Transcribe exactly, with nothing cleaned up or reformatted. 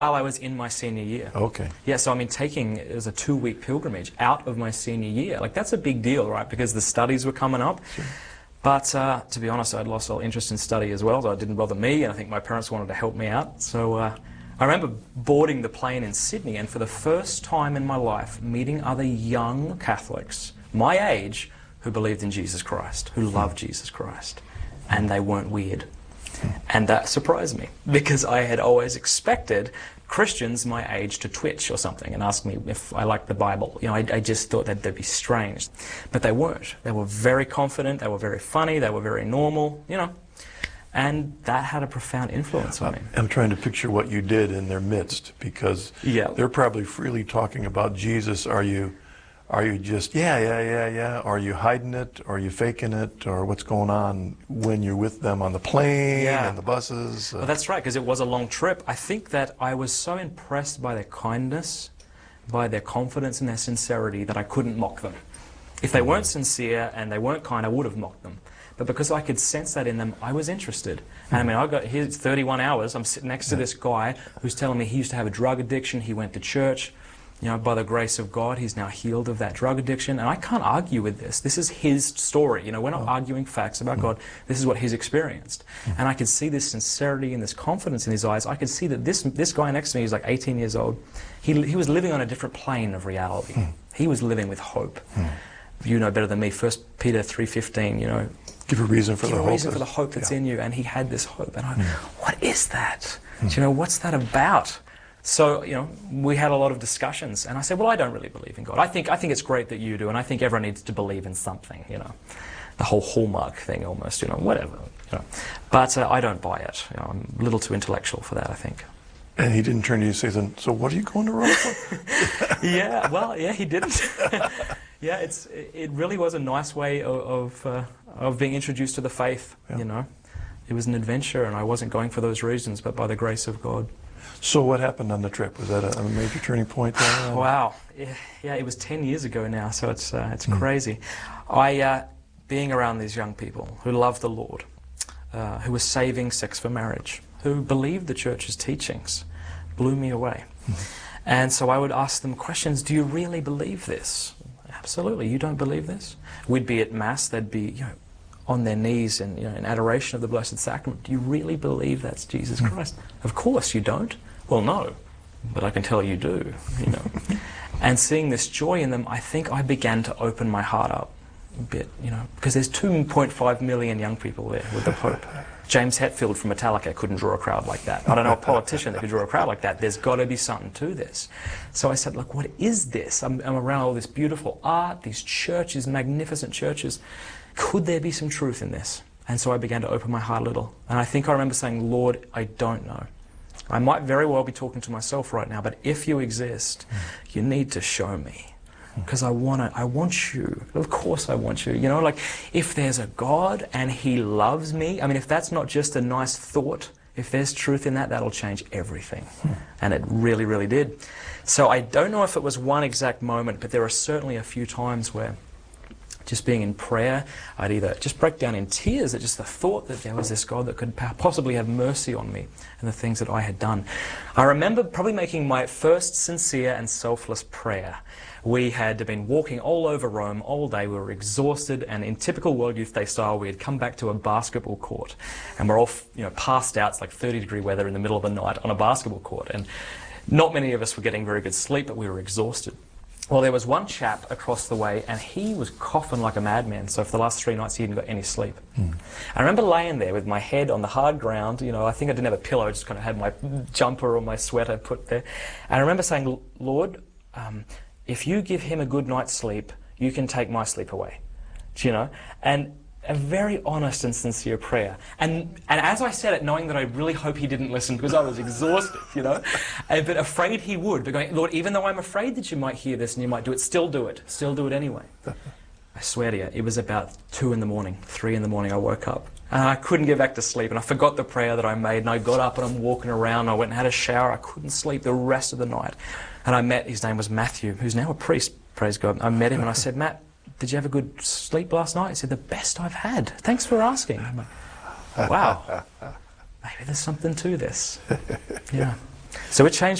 while I was in my senior year. Okay. Yeah, so I mean, taking it was a two-week pilgrimage out of my senior year. Like, that's a big deal, right? Because the studies were coming up. Sure. But uh, to be honest, I'd lost all interest in study as well, so it didn't bother me, and I think my parents wanted to help me out. So uh, I remember boarding the plane in Sydney, and for the first time in my life, meeting other young Catholics, my age, who believed in Jesus Christ, who loved Jesus Christ, and they weren't weird. And that surprised me, because I had always expected Christians my age to twitch or something and ask me if I liked the Bible. You know, I, I just thought that they'd be strange. But they weren't. They were very confident, they were very funny, they were very normal, you know. And that had a profound influence on me. I'm trying to picture what you did in their midst, because yeah. they're probably freely talking about Jesus. Are you Are you just, yeah, yeah, yeah, yeah? Are you hiding it? Are you faking it? Or what's going on when you're with them on the plane yeah. and the buses? Uh, well, that's right, because it was a long trip. I think that I was so impressed by their kindness, by their confidence and their sincerity, that I couldn't mock them. If they weren't sincere and they weren't kind, I would have mocked them. But because I could sense that in them, I was interested. And I mean, I got here thirty-one hours. I'm sitting next to this guy who's telling me he used to have a drug addiction. He went to church. You know, by the grace of God, he's now healed of that drug addiction. And I can't argue with this. This is his story. You know, we're not oh. arguing facts about mm. God. This is what he's experienced. Mm. And I could see this sincerity and this confidence in his eyes. I could see that this this guy next to me, he's like eighteen years old. He, he was living on a different plane of reality. Mm. He was living with hope. Mm. You know better than me. First Peter three fifteen, you know. Give a reason for give the a hope. reason for the hope that's yeah. in you. And he had this hope. And I, mm. what is that? Mm. Do you know, what's that about? So, you know, we had a lot of discussions, and I said, well, I don't really believe in God. I think I think it's great that you do, and I think everyone needs to believe in something, you know. The whole Hallmark thing almost, you know, whatever. You know. But uh, I don't buy it. You know, I'm a little too intellectual for that, I think. And he didn't turn to you and say, then, so what are you going to Rome for? yeah, well, yeah, he didn't. yeah, it's it really was a nice way of of, uh, of being introduced to the faith, yeah. you know. It was an adventure, and I wasn't going for those reasons, but by the grace of God. So what happened on the trip? Was that a, a major turning point there? Wow. Yeah, yeah, it was ten years ago now, so it's, uh, it's mm. crazy. I, uh, being around these young people who love the Lord, uh, who were saving sex for marriage, who believed the church's teachings, blew me away. Mm. And so I would ask them questions, do you really believe this? Absolutely, you don't believe this? We'd be at Mass, they'd be, you know, on their knees in, you know, in adoration of the Blessed Sacrament. Do you really believe that's Jesus mm. Christ? Of course you don't. Well, no, but I can tell you do, you know. And seeing this joy in them, I think I began to open my heart up a bit, you know, because there's two point five million young people there with the Pope. James Hetfield from Metallica couldn't draw a crowd like that. I don't know a politician that could draw a crowd like that. There's got to be something to this. So I said, look, what is this? I'm, I'm around all this beautiful art, these churches, magnificent churches. Could there be some truth in this? And so I began to open my heart a little. And I think I remember saying, Lord, I don't know. I might very well be talking to myself right now, but if you exist, mm. you need to show me. Because I want to, I want you. Of course I want you. You know, like, if there's a God and he loves me, I mean, if that's not just a nice thought, if there's truth in that, that'll change everything. Mm. And it really, really did. So I don't know if it was one exact moment, but there are certainly a few times where just being in prayer, I'd either just break down in tears at just the thought that there was this God that could possibly have mercy on me and the things that I had done. I remember probably making my first sincere and selfless prayer. We had been walking all over Rome all day. We were exhausted, and in typical World Youth Day style, we had come back to a basketball court. And we're all, you know, passed out. It's like thirty degree weather in the middle of the night on a basketball court. And not many of us were getting very good sleep, but we were exhausted. Well, there was one chap across the way, and he was coughing like a madman. So for the last three nights, he hadn't got any sleep. Mm. I remember laying there with my head on the hard ground. You know, I think I didn't have a pillow. I just kind of had my jumper or my sweater put there. And I remember saying, Lord, um, if you give him a good night's sleep, you can take my sleep away. Do you know? And a very honest and sincere prayer. And and as I said it, knowing that I really hope he didn't listen because I was exhausted, you know, and, but afraid he would. But going, Lord, even though I'm afraid that you might hear this and you might do it, still do it. Still do it anyway. I swear to you, it was about two in the morning, three in the morning I woke up. And I couldn't get back to sleep, and I forgot the prayer that I made, and I got up and I'm walking around, and I went and had a shower. I couldn't sleep the rest of the night. And I met, his name was Matthew, who's now a priest, praise God. I met him and I said, Matt, did you have a good sleep last night? He said, the best I've had. Thanks for asking. I'm like, wow, maybe there's something to this. Yeah. So it changed